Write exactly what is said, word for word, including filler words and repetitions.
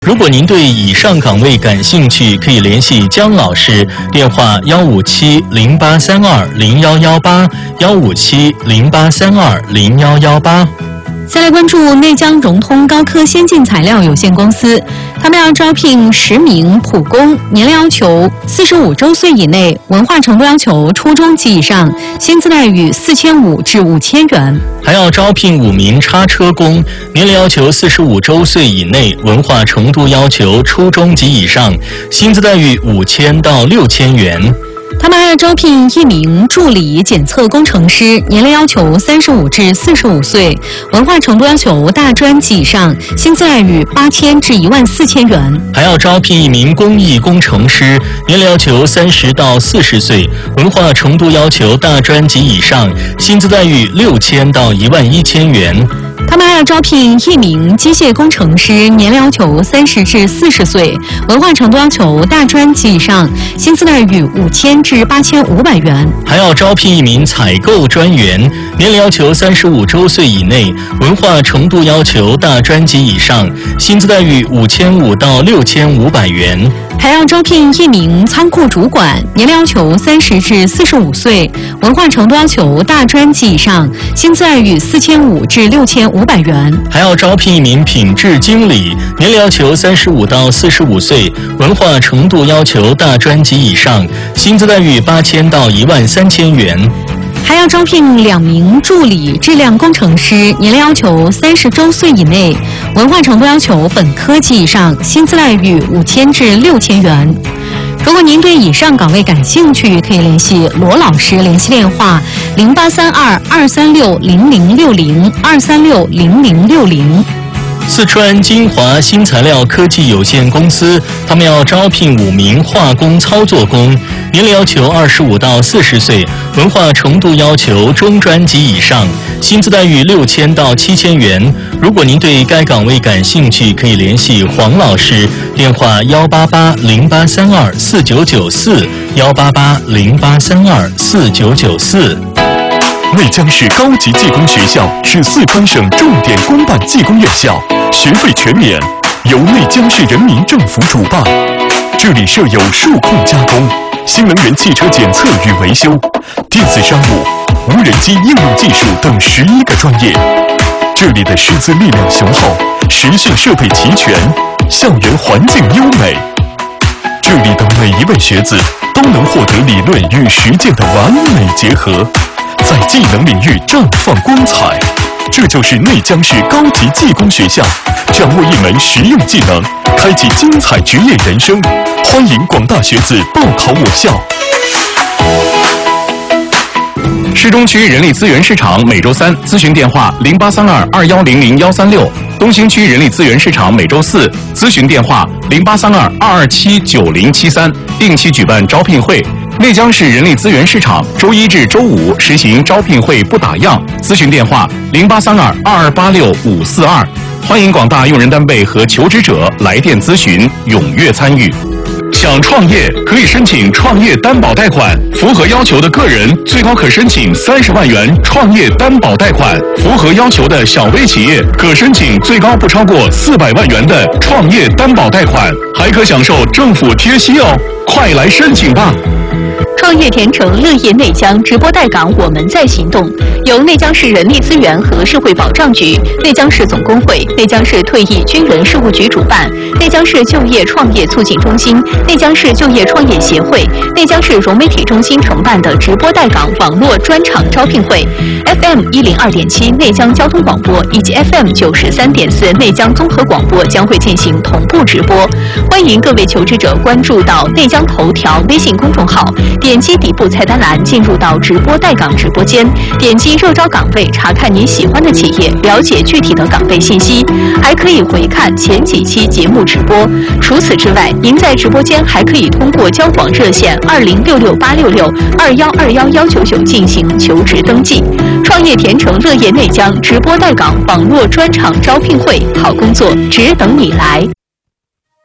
如果您对以上岗位感兴趣，可以联系姜老师，电话幺五七零八三二零幺幺八幺五七零八三二零幺幺八。 再来关注内江融通高科先进材料有限公司，他们要招聘十名普工，年龄要求四十五周岁以内，文化程度要求初中及以上，薪资待遇四千五至五千元。 还要招聘五名叉车工，年龄要求四十五周岁以内，文化程度要求初中及以上，薪资待遇五千到六千元。 他们还要招聘一名助理检测工程师，年龄要求三十五至四十五岁，文化程度要求大专及以上，薪资待遇八千至一万四千元。 还要招聘一名工艺工程师，年龄要求三十到四十岁，文化程度要求大专及以上，薪资待遇六千到一万一千元。 他们还要招聘一名机械工程师，年龄要求三十至四十岁，文化程度要求大专及以上，薪资待遇五千至八千五百元。 还要招聘一名采购专员，年龄要求三十五周岁以内，文化程度要求大专及以上，薪资待遇五千五到六千五百元。 还要招聘一名仓库主管，年龄要求三十至四十五岁，文化程度要求大专及以上，薪资待遇四千五至六千五百元。 还要招聘一名品质经理，年龄要求三十五到四十五岁，文化程度要求大专及以上，薪资待遇八千到一万三千元。 还要招聘两名助理质量工程师，年龄要求三十周岁以内，文化程度要求本科及以上，薪资待遇五千至六千元。如果您对以上岗位感兴趣，可以联系罗老师，联系电话零八三二二三六零零六零二三六零零六零。 四川金华新材料科技有限公司，他们要招聘五名化工操作工，年龄要求二十五到四十岁，文化程度要求中专及以上，薪资待遇六千到七千元。如果您对该岗位感兴趣，可以联系黄老师，电话幺八八零八三二四九九四幺八八零八三二四九九四。 内江市高级技工学校是四川省重点公办技工院校，学费全免，由内江市人民政府主办。这里设有数控加工、新能源汽车检测与维修、电子商务、无人机应用技术等十一个专业。这里的师资力量雄厚，实训设备齐全，校园环境优美。这里的每一位学子都能获得理论与实践的完美结合，在技能领域绽放光彩。这就是内江市高级技工学校，掌握一门实用技能，开启精彩职业人生。欢迎广大学子报考我校。 市中区人力资源市场每周三咨询电话零八三二二幺零零幺三六，东兴区人力资源市场每周四咨询电话零八三二二二七九零七三，定期举办招聘会。内江市人力资源市场周一至周五实行招聘会不打烊，咨询电话零八三二二二八六五四二。欢迎广大用人单位和求职者来电咨询，踊跃参与。想创业可以申请创业担保贷款，符合要求的个人最高可申请三十万元创业担保贷款，符合要求的小微企业可申请最高不超过四百万元的创业担保贷款，还可享受政府贴息哦！快来申请吧！ 创业甜城乐业内江直播带岗，我们在行动。由内江市人力资源和社会保障局、内江市总工会、内江市退役军人事务局主办，内江市就业创业促进中心、内江市就业创业协会、内江市融媒体中心承办的直播带岗网络专场招聘会 ，F M 一零二点七内江交通广播以及 F M 九十三点四内江综合广播将会进行同步直播。欢迎各位求职者关注到内江头条微信公众号。点击底部菜单栏进入到直播带岗直播间，点击热招岗位，查看你喜欢的企业，了解具体的岗位信息，还可以回看前几期节目直播。除此之外，您在直播间还可以通过交广热线二零六六八六六二幺二幺幺九九进行求职登记。创业甜城乐业内江直播带岗网络专场招聘会，好工作只等你来。